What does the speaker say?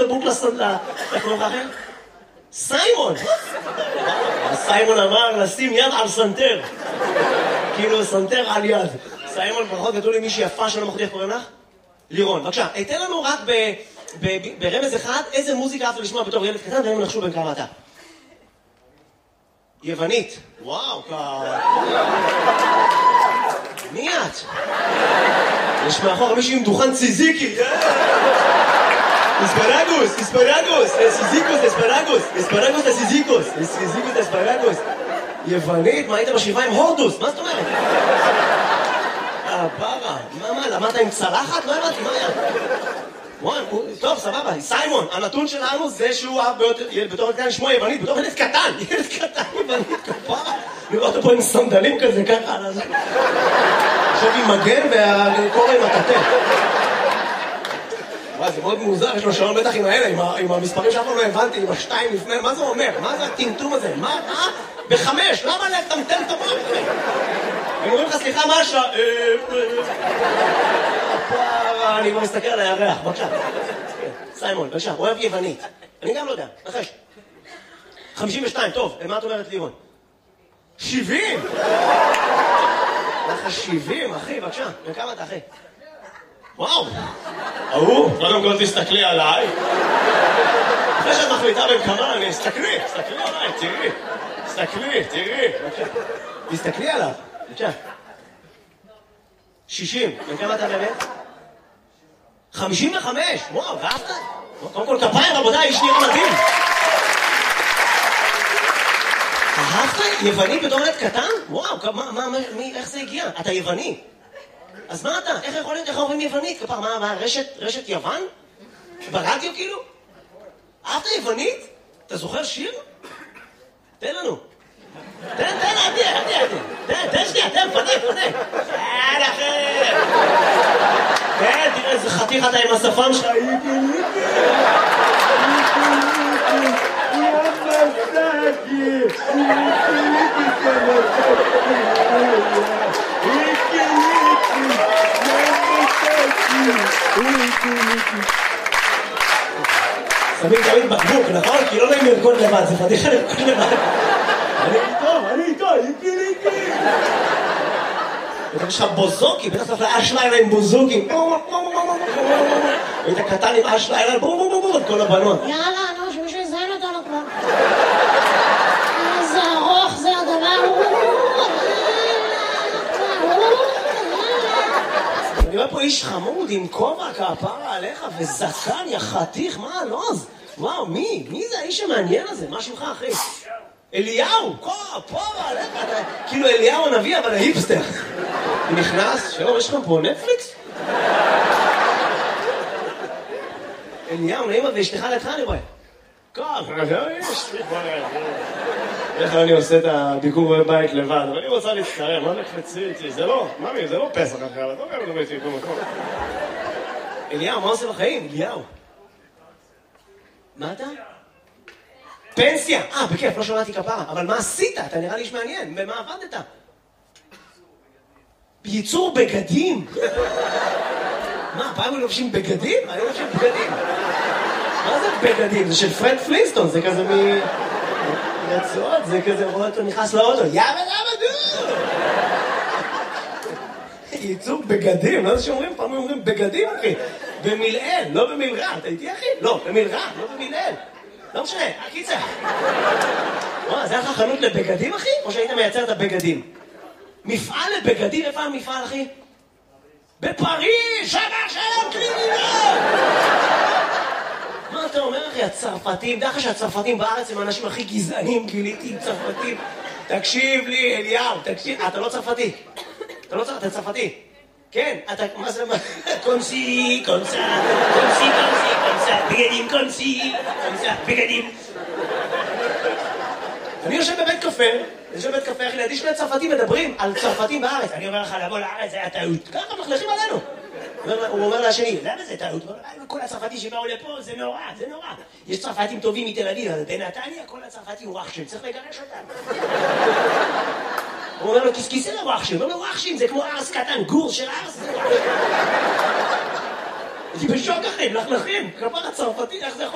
בוק איך קוראים לך אחר? סיימון! סיימון אמר לשים יד על סנטר. כאילו סנטר על יד. סיימון, ברכות גדול לי מישהי יפה שלא מחודי, איך קוראים לך? לירון. בבקשה, תן לנו רק ברמז אחד, איזה מוזיקה אהבת לשמוע בתור ילד קטן, והם נחשו בין כמה אתה. יוונית. וואו, מי את? יש מאחור מישהי עם דוכן ציזיקי. אספרגוס, אספרגוס, סיזיקוס, אספרגוס, אספרגוס לסיזיקוס, סיזיקוס לאספרגוס. יוונית, מה היית בשבעה עם הורדוס? מה זאת אומרת? פרה, מה, למדת עם צלחת? לא הבנתי, מה היה? טוב, סבבה, סיימון, הנתון שלנו זה שהוא בתור קטן שמו יוונית, בתור ילד קטן יוונית, כפרה. לראות אותו פה עם סנדלים כזה, ככה. עכשיו עם מגן והקורא עם הטטה. וואי, זה מאוד מוזר, יש לו שעון בטח עם האלה, עם המספרים שאף לא הבנתי, עם השתיים לפני, מה זה אומר? מה זה הטמטום הזה? מה? בחמש, למה לטמטם את המוח? הם אומרים לך, סליחה, מה השעה? אני כבר מסתכל על הירח, בבקשה. סיימון, בבקשה, אוהב יוונית. אני גם לא יודע, נחש. 52, טוב, מה את אומרת לירון? 70! לך 70, אחי, בבקשה. וכמה אתה, אחי? וואו! קודם כל תסתכלי עליי. אחרי שאת מחליטה בכמה, תסתכלי עליי, תראי. תסתכלי עליו, בבקשה. 60, וכמה אתה באמת? 55, וואו, ואהבת? קודם כל כפיים, רבותיי, איש נראה מדהים. אהבת יווני בתור ילד קטן? וואו, איך זה הגיע? אתה יווני. אז מה אתה? איך אומרים יוונית? כפר, מה, רשת יוון? ברדיו כאילו? אהבת יוונית? אתה זוכר שיר? תן לנו. תן, תן שנייה, פנה. כן, תראה איזה חתיך אתה עם השפם שלך. שמים תמיד בקבוק, נכון? כי לא נעים לרקוד לבד, זה פתיחה לרקוד לבד. אני איתו, איקי. יש לך בוזוקי, בטח צריך לאש לילה עם בוזוקי. היית קטן עם אש לילה, כל הבנות. יאללה, נו, שמישהו יזיין אותנו כבר. איזה ארוך זה הדבר. אני רואה פה איש חמוד עם כובע כפרה עליך וזקן, יא חתיך, מה הלוז? וואו, מי זה האיש המעניין הזה? מה שמך, אחי? אליהו, כפרה עליך, כאילו אליהו הנביא, אבל ההיפסטר. נכנס, שלום, יש לכם פה נטפליקס? אליהו, נעימה ואשתך לידך, אני רואה. איך אני עושה את הביקור בבית לבד, אבל אני רוצה להצטרם, מה נקפצי איתי? זה לא, ממי, זה לא פסח אחר, לא גם נובע איתי במקום. אליהו, מה עושה בחיים? אליהו. מה אתה? פנסיה! בכיף, לא שמעתי כפרה, אבל מה עשית? אתה נראה לי איש מעניין, במה עבדת? ייצור בגדים? מה, פעם הם לובשים בגדים? אני לובשים בגדים. מה זה בגדים? זה של פרד פלינסטון, זה כזה רצועות, זה כזה רואה אותו נכנס לאוטו, יאבא דו! ייצור בגדים, לא זה שאומרים, פעם אומרים בגדים, אחי. במילאל, לא במילרע, אתה איתי אחי? לא, במילרע, לא במילאל. לא משנה, הקיצר. זה היה לך חנות לבגדים, אחי? או שהיית מייצר את הבגדים? מפעל לבגדים, איפה המפעל, אחי? בפריז, שלום, קלינינה! מה אתה אומר, אחי? הצרפתים, דרך שהצרפתים בארץ הם האנשים הכי גזענים, גיליתי עם צרפתים. תקשיב לי, אליהו, תקשיב. אתה לא צרפתי. אתה צרפתי. כן, אתה, מה זה, קונסי, בגדים. אני יושב בבית קפה, אחי, לידי שני צרפתים מדברים על צרפתים בארץ. אני אומר לך, לבוא לארץ, זה היה טעות. ככה מחלכים עלינו. הוא אומר לשני, למה זה טעות? כל הצרפתים שבאו לפה, זה נורא. יש צרפתים טובים מתל אביב, אבל בנתניה כל הצרפתים וואחשים, צריך לגרש אותם. הוא אומר לו, כיסא לוואחשים. הוא אומר לו, וואחשים, זה כמו ארס קטן, גור של ארס, זה וואחשים. אני בשוק אחי, מלכלכים. כלומר הצרפתים, איך זה יכול